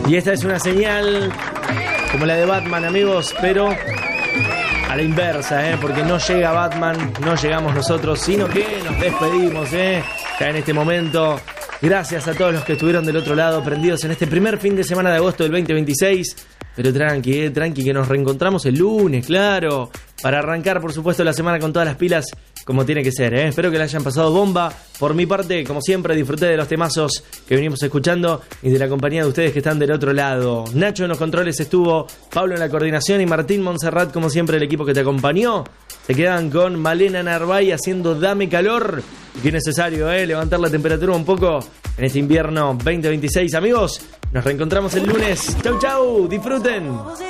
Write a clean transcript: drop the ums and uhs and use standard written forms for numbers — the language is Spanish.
Y esta es una señal como la de Batman, amigos, pero a la inversa, porque no llega Batman, no llegamos nosotros, sino que nos despedimos, ya en este momento. Gracias a todos los que estuvieron del otro lado, prendidos en este primer fin de semana de agosto del 2026. Pero tranqui, que nos reencontramos el lunes, claro, para arrancar, por supuesto, la semana con todas las pilas, como tiene que ser, Espero que la hayan pasado bomba. Por mi parte, como siempre, disfruté de los temazos que venimos escuchando y de la compañía de ustedes que están del otro lado. Nacho en los controles estuvo, Pablo en la coordinación y Martín Montserrat, como siempre, el equipo que te acompañó. Se quedan con Malena Narváez haciendo Dame Calor. Y que es necesario, levantar la temperatura un poco en este invierno 2026. Amigos, nos reencontramos el lunes. Chau, chau, disfruten.